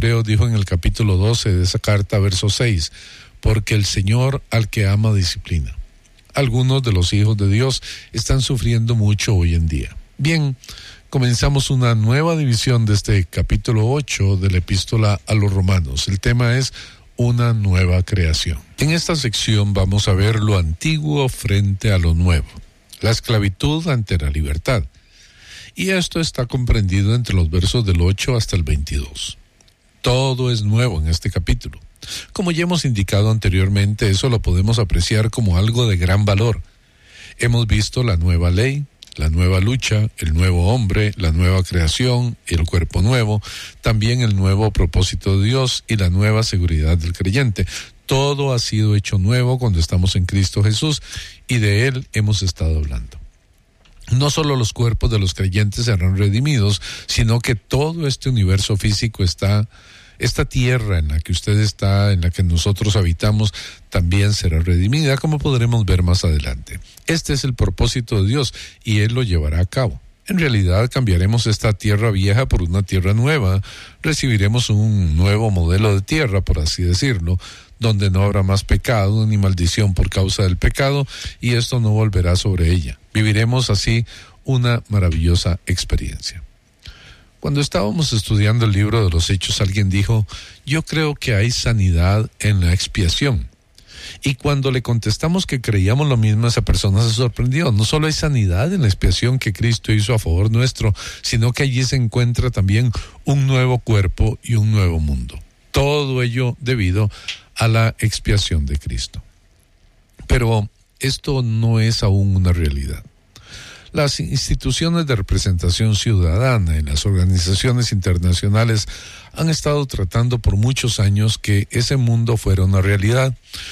Hebreos dijo en el capítulo 12 de esa carta, verso 6, porque el Señor al que ama disciplina. Algunos de los hijos de Dios están sufriendo mucho hoy en día. Bien, comenzamos una nueva división de este capítulo 8 de la epístola a los Romanos. El tema es una nueva creación. En esta sección vamos a ver lo antiguo frente a lo nuevo, la esclavitud ante la libertad. Y esto está comprendido entre los versos del 8 hasta el 22. Todo es nuevo en este capítulo. Como ya hemos indicado anteriormente, eso lo podemos apreciar como algo de gran valor. Hemos visto la nueva ley, la nueva lucha, el nuevo hombre, la nueva creación, el cuerpo nuevo, también el nuevo propósito de Dios y la nueva seguridad del creyente. Todo ha sido hecho nuevo cuando estamos en Cristo Jesús y de Él hemos estado hablando. No solo los cuerpos de los creyentes serán redimidos, sino que todo este universo físico esta tierra en la que usted está, en la que nosotros habitamos, también será redimida, como podremos ver más adelante. Este es el propósito de Dios y Él lo llevará a cabo. En realidad cambiaremos esta tierra vieja por una tierra nueva, recibiremos un nuevo modelo de tierra, por así decirlo, donde no habrá más pecado ni maldición por causa del pecado, y esto no volverá sobre ella. Viviremos así una maravillosa experiencia. Cuando estábamos estudiando el libro de los Hechos, alguien dijo, yo creo que hay sanidad en la expiación. Y cuando le contestamos que creíamos lo mismo, esa persona se sorprendió. No solo hay sanidad en la expiación que Cristo hizo a favor nuestro, sino que allí se encuentra también un nuevo cuerpo y un nuevo mundo. Todo ello debido a la expiación de Cristo. Pero esto no es aún una realidad. Las instituciones de representación ciudadana y las organizaciones internacionales han estado tratando por muchos años que ese mundo fuera una realidad,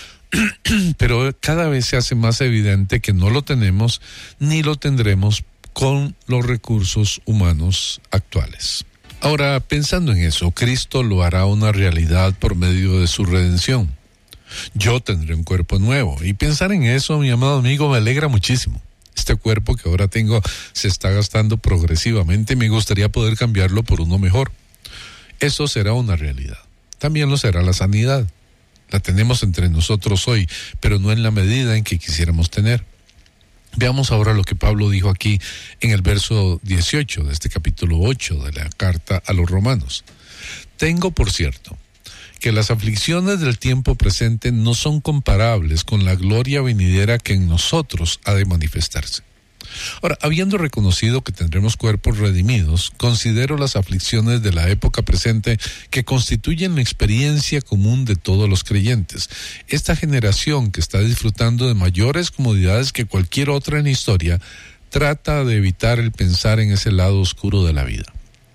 pero cada vez se hace más evidente que no lo tenemos ni lo tendremos con los recursos humanos actuales. Ahora, pensando en eso, Cristo lo hará una realidad por medio de su redención. Yo tendré un cuerpo nuevo, y pensar en eso, mi amado amigo, me alegra muchísimo. Este cuerpo que ahora tengo se está gastando progresivamente y me gustaría poder cambiarlo por uno mejor. Eso será una realidad. También lo será la sanidad. La tenemos entre nosotros hoy, pero no en la medida en que quisiéramos tener. Veamos ahora lo que Pablo dijo aquí en el verso 18 de este capítulo 8 de la carta a los Romanos. Tengo por cierto que las aflicciones del tiempo presente no son comparables con la gloria venidera que en nosotros ha de manifestarse. Ahora, habiendo reconocido que tendremos cuerpos redimidos, considero las aflicciones de la época presente que constituyen la experiencia común de todos los creyentes. Esta generación que está disfrutando de mayores comodidades que cualquier otra en la historia, trata de evitar el pensar en ese lado oscuro de la vida.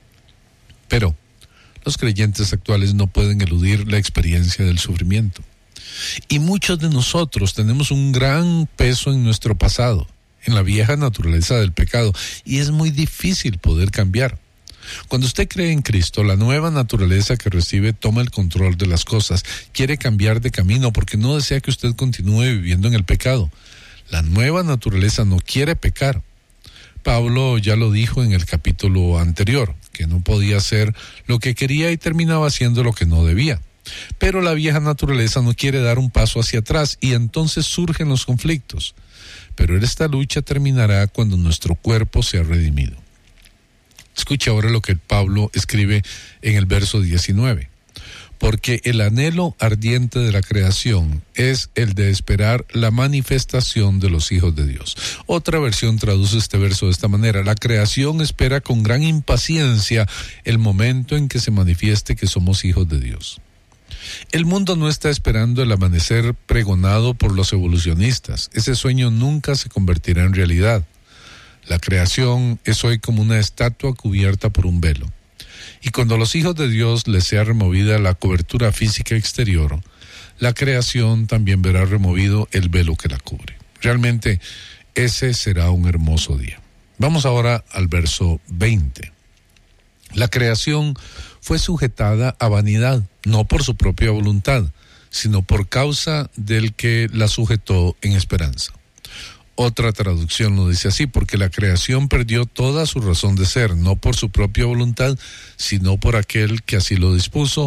Pero los creyentes actuales no pueden eludir la experiencia del sufrimiento. Y muchos de nosotros tenemos un gran peso en nuestro pasado, en la vieja naturaleza del pecado, y es muy difícil poder cambiar. Cuando usted cree en Cristo, la nueva naturaleza que recibe toma el control de las cosas, quiere cambiar de camino porque no desea que usted continúe viviendo en el pecado. La nueva naturaleza no quiere pecar. Pablo ya lo dijo en el capítulo anterior, que no podía hacer lo que quería y terminaba haciendo lo que no debía. Pero la vieja naturaleza no quiere dar un paso hacia atrás y entonces surgen los conflictos. Pero esta lucha terminará cuando nuestro cuerpo sea redimido. Escucha ahora lo que Pablo escribe en el verso 19. Porque el anhelo ardiente de la creación es el de esperar la manifestación de los hijos de Dios. Otra versión traduce este verso de esta manera: la creación espera con gran impaciencia el momento en que se manifieste que somos hijos de Dios. El mundo no está esperando el amanecer pregonado por los evolucionistas. Ese sueño nunca se convertirá en realidad. La creación es hoy como una estatua cubierta por un velo. Y cuando a los hijos de Dios les sea removida la cobertura física exterior, la creación también verá removido el velo que la cubre. Realmente, ese será un hermoso día. Vamos ahora al verso 20. La creación fue sujetada a vanidad, no por su propia voluntad, sino por causa del que la sujetó en esperanza. Otra traducción lo dice así: porque la creación perdió toda su razón de ser, no por su propia voluntad, sino por aquel que así lo dispuso,